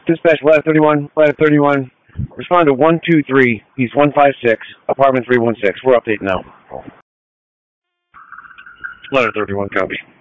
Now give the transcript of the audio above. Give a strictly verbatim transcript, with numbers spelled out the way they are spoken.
Dispatch, ladder thirty-one, ladder thirty-one. Respond to one two three. He's one five six, apartment three one six. We're updating now. Ladder thirty-one, copy.